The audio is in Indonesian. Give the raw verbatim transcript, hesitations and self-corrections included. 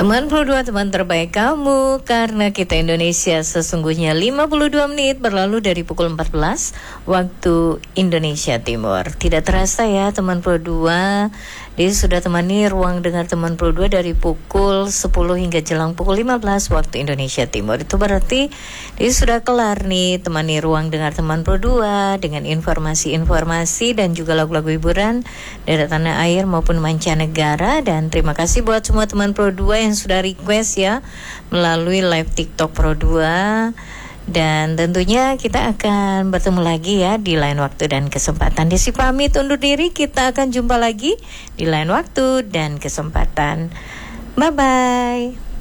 Teman Pro dua, teman terbaik kamu, karena kita Indonesia sesungguhnya lima puluh dua menit berlalu dari pukul empat belas waktu Indonesia Timur. Tidak terasa ya teman Pro dua, dia sudah temani ruang dengar teman Pro dua dari pukul sepuluh hingga jelang pukul lima belas waktu Indonesia Timur. Itu berarti dia sudah kelar nih temani ruang dengar teman Pro dua dengan informasi-informasi dan juga lagu-lagu hiburan dari tanah air maupun mancanegara. Dan terima kasih buat semua teman Pro dua yang sudah request ya melalui live TikTok Pro dua. Dan tentunya kita akan bertemu lagi ya di lain waktu dan kesempatan. Desi pamit undur diri, kita akan jumpa lagi di lain waktu dan kesempatan. Bye bye.